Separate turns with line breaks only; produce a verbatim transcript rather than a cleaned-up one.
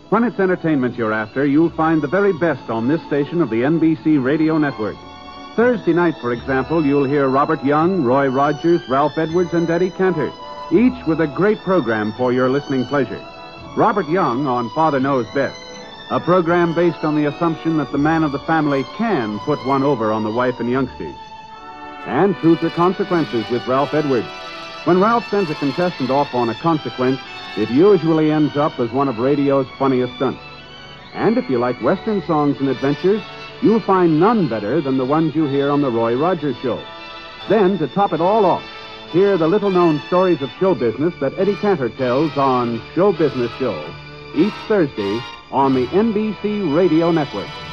When it's entertainment you're after, you'll find the very best on this station of the N B C Radio Network. Thursday night, for example, you'll hear Robert Young, Roy Rogers, Ralph Edwards, and Eddie Cantor, each with a great program for your listening pleasure. Robert Young on Father Knows Best, a program based on the assumption that the man of the family can put one over on the wife and youngsters. And Truth or Consequences with Ralph Edwards. When Ralph sends a contestant off on a consequence, it usually ends up as one of radio's funniest stunts. And if you like Western songs and adventures, you'll find none better than the ones you hear on the Roy Rogers Show. Then, to top it all off, hear the little-known stories of show business that Eddie Cantor tells on Show Business Show, each Thursday on the N B C Radio Network.